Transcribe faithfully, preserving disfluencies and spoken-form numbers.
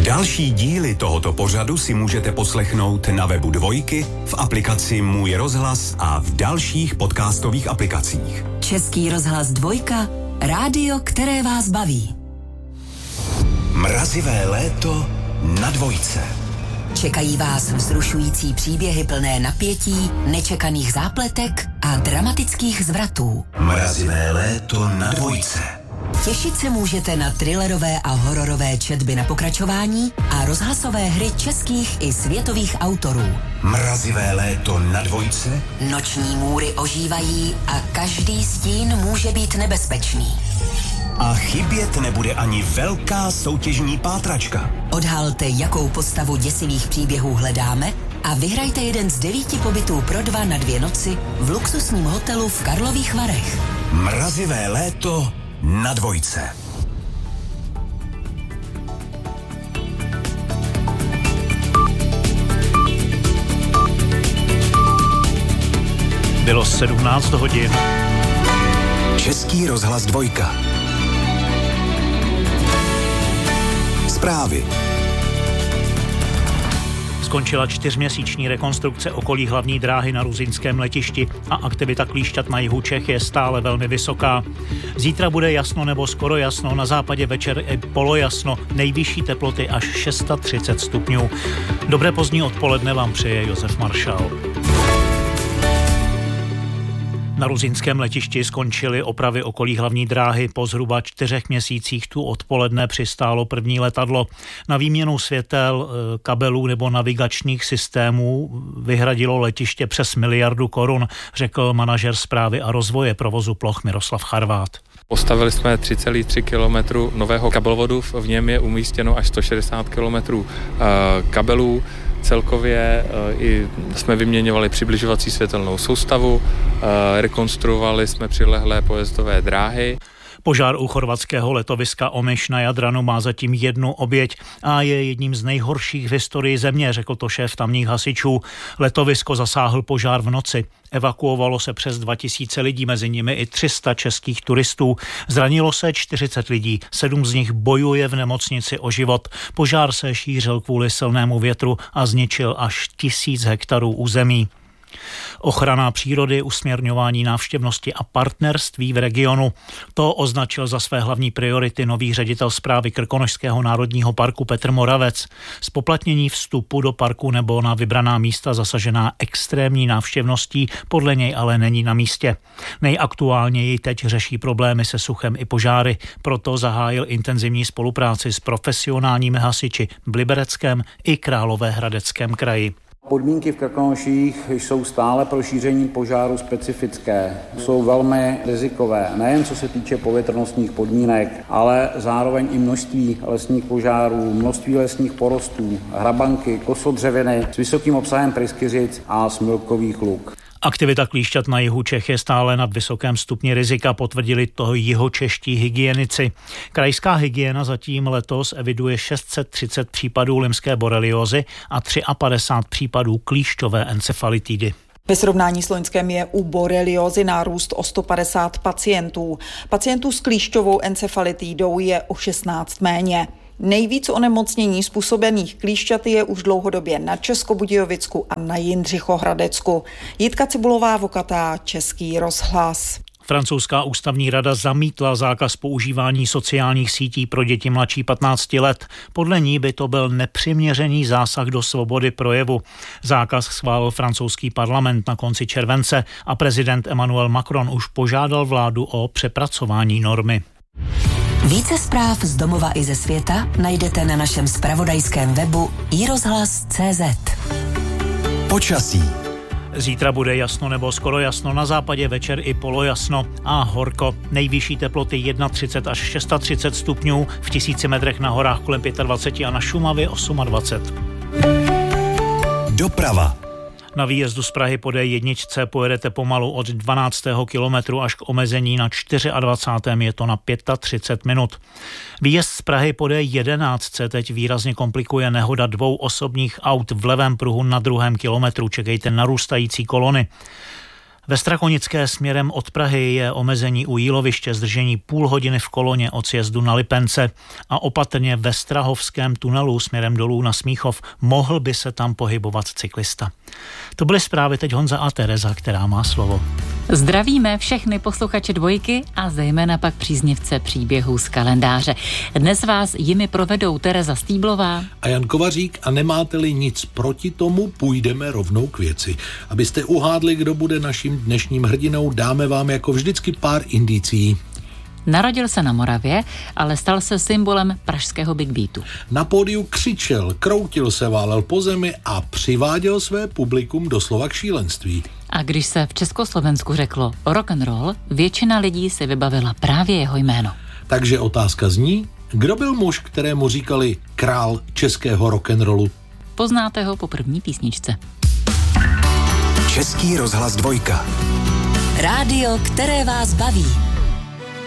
Další díly tohoto pořadu si můžete poslechnout na webu Dvojky, v aplikaci Můj rozhlas a v dalších podcastových aplikacích. Český rozhlas Dvojka, rádio, které vás baví. Mrazivé léto na Dvojce. Čekají vás vzrušující příběhy plné napětí, nečekaných zápletek a dramatických zvratů. Mrazivé léto na Dvojce. Těšit se můžete na thrillerové a hororové četby na pokračování a rozhlasové hry českých i světových autorů. Mrazivé léto na Dvojce. Noční můry ožívají a každý stín může být nebezpečný. A chybět nebude ani velká soutěžní pátračka. Odhalte, jakou postavu děsivých příběhů hledáme a vyhrajte jeden z devíti pobytů pro dva na dvě noci v luxusním hotelu v Karlových Varech. Mrazivé léto na Dvojce. Bylo sedmnáct hodin. Český rozhlas Dvojka. Zprávy. Skončila čtyřměsíční rekonstrukce okolí hlavní dráhy na ruzyňském letišti a aktivita klíšťat na jihu Čech je stále velmi vysoká. Zítra bude jasno nebo skoro jasno, na západě večer i polojasno, nejvyšší teploty až třicet šest stupňů. Dobré pozdní odpoledne vám přeje Josef Maršal. Na ruzyňském letišti skončily opravy okolí hlavní dráhy. Po zhruba čtyřech měsících tu odpoledne přistálo první letadlo. Na výměnu světel, kabelů nebo navigačních systémů vyhradilo letiště přes miliardu korun, řekl manažer správy a rozvoje provozu ploch Miroslav Charvát. Postavili jsme tři celá tři kilometru nového kabelvodu, v něm je umístěno až sto šedesát kilometrů kabelů. Celkově i jsme vyměňovali přibližovací světelnou soustavu, rekonstruovali jsme přilehlé pojezdové dráhy. Požár u chorvatského letoviska Omiš na Jadranu má zatím jednu oběť a je jedním z nejhorších v historii země, řekl to šéf tamních hasičů. Letovisko zasáhl požár v noci. Evakuovalo se přes dva tisíce lidí, mezi nimi i tři sta českých turistů. Zranilo se čtyřicet lidí, sedm z nich bojuje v nemocnici o život. Požár se šířil kvůli silnému větru a zničil až tisíc hektarů území. Ochrana přírody, usměrňování návštěvnosti a partnerství v regionu. To označil za své hlavní priority nový ředitel správy Krkonošského národního parku Petr Moravec. Zpoplatnění vstupu do parku nebo na vybraná místa zasažená extrémní návštěvností podle něj ale není na místě. Nejaktuálněji teď řeší problémy se suchem i požáry, proto zahájil intenzivní spolupráci s profesionálními hasiči v Libereckém i Královéhradeckém kraji. Podmínky v Krkonoších jsou stále pro šíření požáru specifické. Jsou velmi rizikové, nejen co se týče povětrnostních podmínek, ale zároveň i množství lesních požárů, množství lesních porostů, hrabanky, kosodřeviny s vysokým obsahem pryskyřic a smilkových luk. Aktivita klíšťat na jihu Čech je stále na vysokém stupni rizika, potvrdili to jihočeští hygienici. Krajská hygiena zatím letos eviduje šest set třicet případů limské boreliózy a padesát tři případů klíšťové encefalitidy. Ve srovnání s loňském je u boreliózy nárůst o sto padesát pacientů. Pacientů s klíšťovou encefalitidou je o šestnáct méně. Nejvíc onemocnění způsobených klíšťaty je už dlouhodobě na Českobudějovicku a na Jindřichohradecku. Jitka Cibulová-Vokatá, Český rozhlas. Francouzská ústavní rada zamítla zákaz používání sociálních sítí pro děti mladší patnácti let. Podle ní by to byl nepřiměřený zásah do svobody projevu. Zákaz schválil francouzský parlament na konci července a prezident Emmanuel Macron už požádal vládu o přepracování normy. Více zpráv z domova i ze světa najdete na našem zpravodajském webu i rozhlas tečka cé zet. Počasí. Zítra bude jasno nebo skoro jasno, na západě večer i polojasno a horko. Nejvyšší teploty třicet jedna až třicet šest stupňů, v tisíci metrech na horách kolem dvacet pět a na Šumavě dvacet osm. Doprava. Na výjezdu z Prahy po dé jedna pojedete pomalu od dvanáctého kilometru až k omezení na dvacátém čtvrtém je to na třicet pět minut. Výjezd z Prahy po dé jedenáct teď výrazně komplikuje nehoda dvou osobních aut v levém pruhu na druhém kilometru. Čekejte narůstající kolony. Ve Strakonické směrem od Prahy je omezení u Jíloviště, zdržení půl hodiny v koloně od sjezdu na Lipence a opatrně ve Strahovském tunelu směrem dolů na Smíchov. Mohl by se tam pohybovat cyklista. To byly zprávy, teď Honza a Tereza, která má slovo. Zdravíme všechny posluchače Dvojky a zejména pak příznivce příběhů z kalendáře. Dnes vás jimi provedou Tereza Stýblová a Jan Kovařík a nemáte-li nic proti tomu, půjdeme rovnou k věci. Abyste uhádli, kdo bude naším dnešním hrdinou, dáme vám jako vždycky pár indicí. Narodil se na Moravě, ale stal se symbolem pražského Big Beatu. Na pódiu křičel, kroutil se, válel po zemi a přiváděl své publikum doslova k šílenství. A když se v Československu řeklo rock and roll, většina lidí si vybavila právě jeho jméno. Takže otázka zní, kdo byl muž, kterému říkali král českého rock and rollu? Poznáte ho po první písničce. Český rozhlas Dvojka. Rádio, které vás baví.